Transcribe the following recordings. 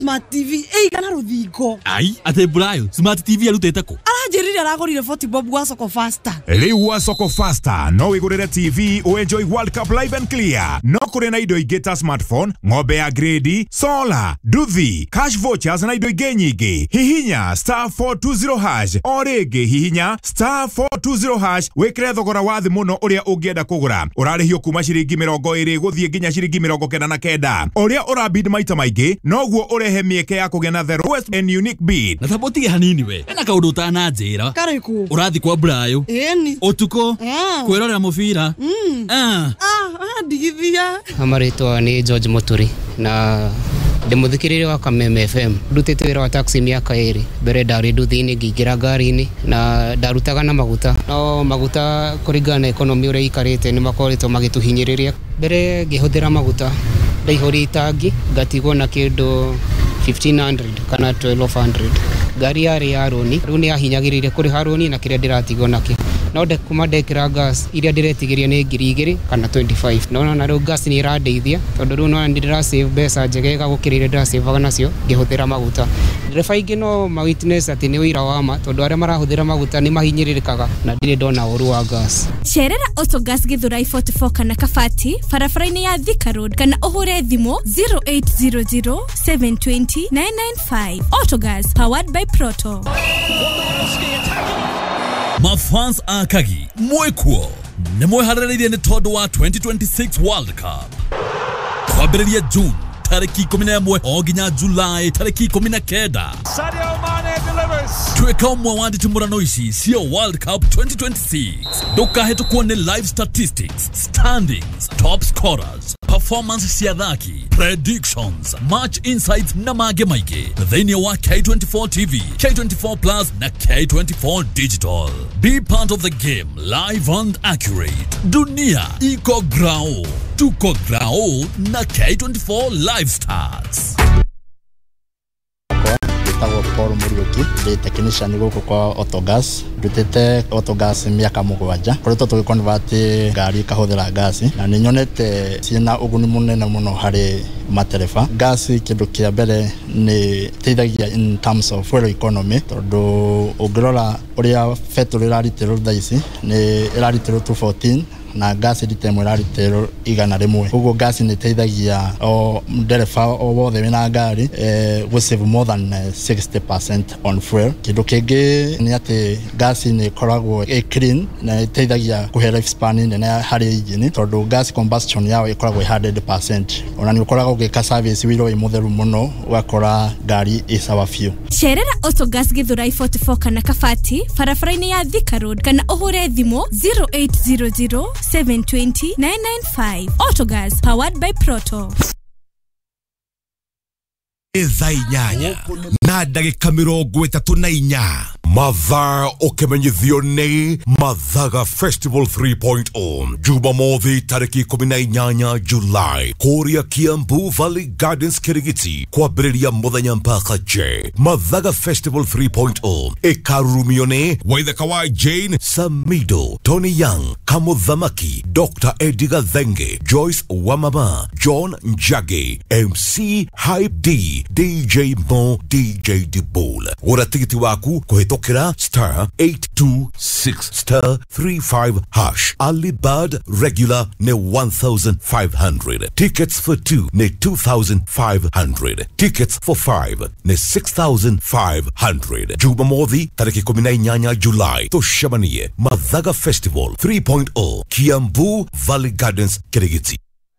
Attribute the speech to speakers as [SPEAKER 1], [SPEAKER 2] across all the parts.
[SPEAKER 1] Smart TV kana ruthingo.
[SPEAKER 2] Ai, ate Brayo, Smart TV arutete ku.
[SPEAKER 1] Aranjirire aragorire 40 bob gwa Soko Faster.
[SPEAKER 3] Riu wa Soko Faster no wigurire TV o enjoy World Cup live and clear. No kure na indo igeta smartphone, ng'ombe ya grade, solar, duthi, cash vouchers na indo ingi nyingi. Hihinya *420# o ringi hihinya *420# wikire thogora wa thi muno uria ungienda kugura. Urarihio kuma ciringi 20 guthie nginya ciringi 99. Uria urabid maita maingi noguo urehe mieke ya kugena the lowest and unique bid.
[SPEAKER 2] Na tabotige hanini we. Ena kaundu tana njira.
[SPEAKER 1] Kariku.
[SPEAKER 2] Urathi kwa Brayo.
[SPEAKER 1] Eni.
[SPEAKER 2] Otuko. Kwirorera mubira.
[SPEAKER 1] Ndigithia.
[SPEAKER 4] Amaritwa ni George Muturi na ndimuthikiririre wa Kameme FM. Ndutite wira wa taxi miaka 2. Mbere ndari nduthi-ini ngingira ngari-ini na ndarutaga na maguta. No maguta kuringana economy uria ikarite ni makoretwo magituhinyiriria. Mbere ngihuthira maguta ndaihuri itangi ngatigwo na kindu 1500 kana 1200. Gari yari ya roni riu ni yahinyagirire kuri haroni na kiria ndiratigwo nakio. No kuma ndekira gas iria ndiretigiria ni 2000 kana 25. No na riu gas ni irandeithia tondu riu no ndira save mbeca njegega gukirire ndira save nacio ngihuthira maguta. Ndereba ingi no ma witness ati ni wira wa ma tondu aria marahuthira maguta ni mahinyiririkaga na ndire ndona uru wa gas.
[SPEAKER 5] Cerera Autogas Githurai 44 kana Kabati barabara-ini ya Thika Road kana uhure thimu 0800 720 995. Autogas powered by Proto.
[SPEAKER 2] Mafans akagi mwekuo nemweharĩrĩirie nĩ tondu wa 2026 World Cup kwambĩrĩria June tariki 11 o nginya July tariki 19.
[SPEAKER 6] Sadio Mane delivers.
[SPEAKER 2] Tweka umwe wa nditimurano ici cia World Cup 2026. Ndũkahĩtũkwo nĩ live statistics, standings, top scorers, performance cia athaki, predictions, match insights na mangĩ maingĩ thĩinĩ wa K24 TV, K24 Plus na K24 Digital. Be part of the game, live and accurate. Dunia iko grao, tuko grao na K24 Live Stars.
[SPEAKER 7] Tawo Paul Muriuki, the technician guku kwa Autogas. Ndutite Autogas miaka 7. Koretwo tugiconvert ngari kahuthira gas na ninyonete ciina uguni munene muno hari matereba. Gas kindu kia mbere ni teithagia in terms of fuel economy tondu ungirora uria petrol irariterwo thaisi ni irariterwo 214 na gas litemwe rariterwo 100. Koguo gas ni teithagia o ndereba o wothe wina ngari we save more than 60% on fuel. Kindu kingi ni ati gas ni koragwo clean na teithagia kuhe lifespan nene hari engine tondu gas combustion yao ikoragwo 100%. Ona ni ukoragwo gika service wiro i mutheru muno wakora ngari isawa few.
[SPEAKER 5] Cerera Autogas Githurai 44 kana Kabati barabara-ini ya Thika Road kana uhure thimu 0800 720 995. Autogas powered by Proto.
[SPEAKER 3] Izainyanya na ndagika 34. Mathaa ukimenyithio ni Mathaga Festival 3.0 Jumamothi tariki 18 July kuria Kiambu Valley Gardens Kirigiti kwambĩrĩria muthenya mpaka je. Mathaga Festival 3.0 ikarumio ni Waithaka wa Jane Samido, Tony Young, Kamuthamaki, Dr. Edgar Thenge, Joyce Wamama, John Njage, MC Hype D, DJ Mo, DJ Dibul. Ura tikiti waku kuhitokira *826*35#. Early bird regular ne 1,500. Tickets for 2 ne 2,500. Tickets for 5 ne 6,500. Jumamothi tariki 18 July tushamanie Mathaga Festival 3.0 Kiambu Valley Gardens Kirigiti.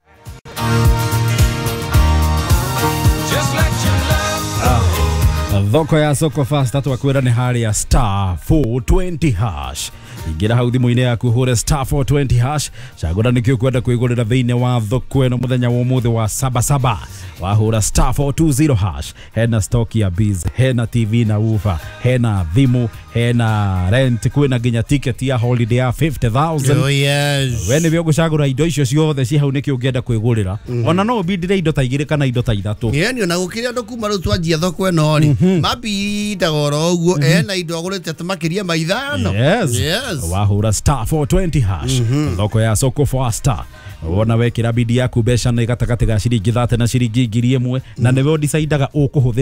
[SPEAKER 8] Thoko ya Soko Faster twakwira ni hari ya *420#. Ingira hau thimu-ini yaku hure *420#. Cagura nikio kwenda kwigurira thiini wa thoko eno muthenya wa umuthi wa 77. Wahura *420#. Hena stock ya biz, hena TV na ufa, hena thimu, hena rent, kwina nginya ticket ya holiday ya 50,000.
[SPEAKER 9] Oh yes.
[SPEAKER 8] Wene byo gucagura indo icio ciothe ci hau nikio ungienda kwigurira. Ona no bidire indo ta igire kana indo ta ithatu.
[SPEAKER 9] Yani ona gukiria ndo kuma ru twanjia thoko eno ri. Mabi tagoro uguo ena indo agurite atamakiria maithano.
[SPEAKER 8] Yes. Wahura *420#. Thoko ya Soko Faster wona wekira bidi yaku mbeca nĩ gatagati ga ciringi 30 na ciringi 1000 na nĩwe ũdecidaga ũkũhũthĩra